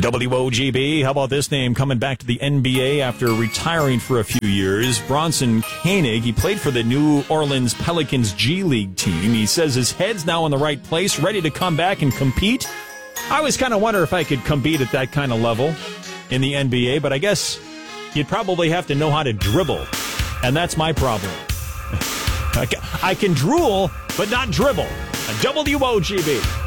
WOGB, how about this name coming back to the NBA after retiring for a few years? Bronson Koenig, he played for the New Orleans Pelicans G League team. He says his head's now in the right place, ready to come back and compete. I always kind of wonder if I could compete at that kind of level in the NBA, but I guess you'd probably have to know how to dribble, and that's my problem. I can drool, but not dribble. WOGB.